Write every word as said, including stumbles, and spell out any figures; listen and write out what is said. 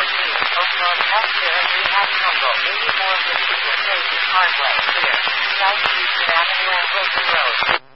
fourteen, Oakmont, Healthcare and Rehab Humble, eighty more fifty for Tracy Parkway, clear, South Houston Avenue and Wilson Road.